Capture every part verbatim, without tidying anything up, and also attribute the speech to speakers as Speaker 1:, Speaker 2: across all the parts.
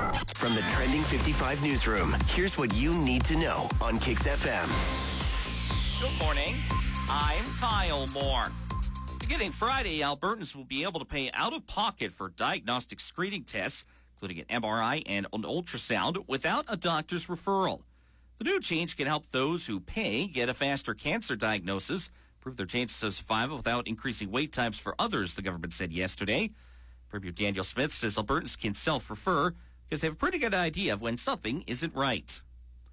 Speaker 1: From the Trending fifty-five newsroom, here's what you need to know on Kicks F M.
Speaker 2: Good morning. I'm Kyle Moore. Beginning Friday, Albertans will be able to pay out of pocket for diagnostic screening tests, including an M R I and an ultrasound, without a doctor's referral. The new change can help those who pay get a faster cancer diagnosis, improve their chances of survival without increasing wait times for others, the government said yesterday. Premier Daniel Smith says Albertans can self-refer because they have a pretty good idea of when something isn't right.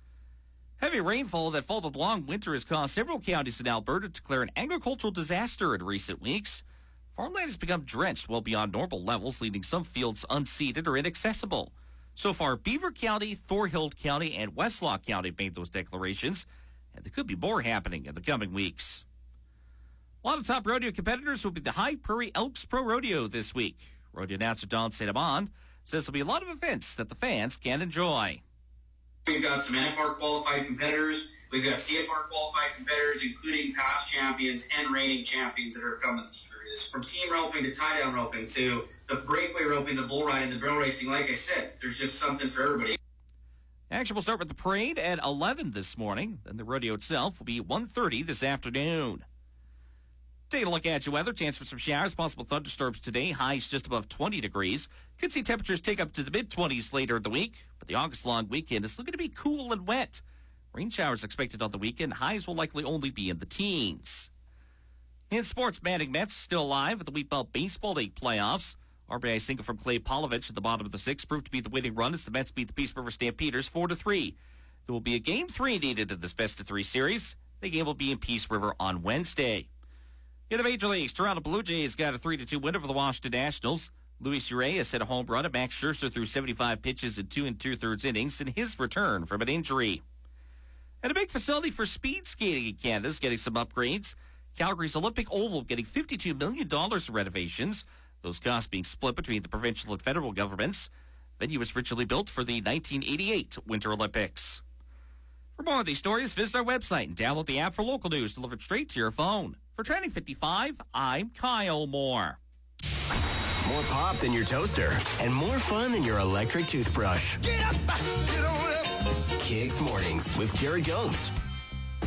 Speaker 2: Heavy rainfall that followed the long winter has caused several counties in Alberta to declare an agricultural disaster in recent weeks. Farmland has become drenched well beyond normal levels, leaving some fields unseeded or inaccessible. So far, Beaver County, Thorhild County, and Westlock County made those declarations, and there could be more happening in the coming weeks. A lot of top rodeo competitors will be the High Prairie Elks Pro Rodeo this week. Rodeo announcer Don Saint Amand says there'll be a lot of events that the fans can enjoy.
Speaker 3: We've got some N F R qualified competitors. We've got C F R qualified competitors, including past champions and reigning champions that are coming through this. From team roping to tie-down roping to the breakaway roping, the bull riding, the barrel racing. Like I said, there's just something for everybody.
Speaker 2: Action will start with the parade at eleven this morning. Then the rodeo itself will be one thirty this afternoon. Take a look at your weather. Chance for some showers, possible thunderstorms today. Highs just above twenty degrees. Could see temperatures take up to the mid-twenties later in the week. But the August long weekend is looking to be cool and wet. Rain showers expected on the weekend. Highs will likely only be in the teens. In sports, Manning Mets still alive at the Wheat Belt Baseball League playoffs. R B I single from Clay Polovich at the bottom of the sixth proved to be the winning run as the Mets beat the Peace River Stampeders four to three. There will be a game three needed in this best-of-three series. The game will be in Peace River on Wednesday. In the Major Leagues, Toronto Blue Jays got a three to two win over the Washington Nationals. Luis Urias hit a home run, and Max Scherzer threw seventy-five pitches in two and two-thirds innings in his return from an injury. And a big facility for speed skating in Canada is getting some upgrades. Calgary's Olympic Oval getting fifty-two million dollars in renovations, those costs being split between the provincial and federal governments. The venue was originally built for the nineteen eighty-eight Winter Olympics. For more of these stories, visit our website and download the app for local news delivered straight to your phone. For Trending fifty-five, I'm Kyle Moore.
Speaker 1: More pop than your toaster and more fun than your electric toothbrush.
Speaker 4: Get up, get on up.
Speaker 1: Kicks Mornings with Jared Gomes.